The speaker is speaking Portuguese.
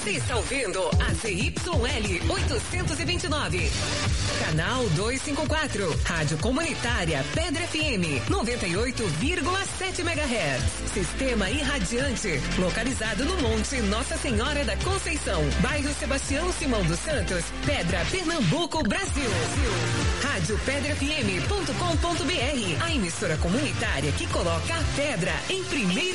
Você está ouvindo a ZYL 829. Canal 254. Rádio Comunitária Pedra FM 98,7 MHz. Sistema irradiante. Localizado no Monte Nossa Senhora da Conceição. Bairro Sebastião Simão dos Santos. Pedra, Pernambuco, Brasil. Rádio pedrafm.com.br. A emissora comunitária que coloca a pedra em primeiro